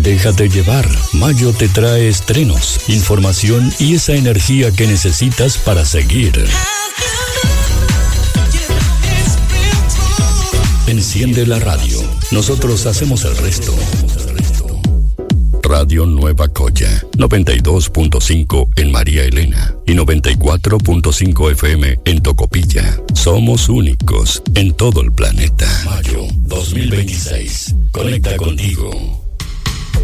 Déjate llevar. Mayo te trae estrenos, información y esa energía que necesitas para seguir. Enciende la radio. Nosotros hacemos el resto. Radio Nueva Coya, 92.5 en María Elena y 94.5 FM en Tocopilla. Somos únicos en todo el planeta. Mayo 2026. Conecta contigo.